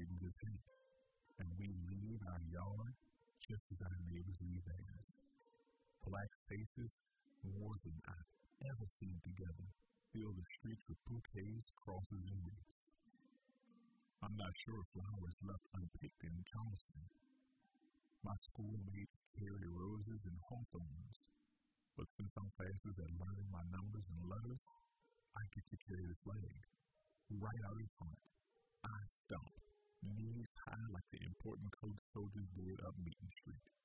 straightens his head, and we leave our yard just as our neighbors leave theirs. Black faces, more than I've ever seen together, fill the streets with bouquets, crosses, and wreaths. I'm not sure if flowers left unpicked in Charleston. My schoolmates carry roses and hawthorns, but since I'm faster at learning my numbers and letters, I get to carry the flag right out in front. I stomp, knees high like the important coach soldiers did up Meeting Street.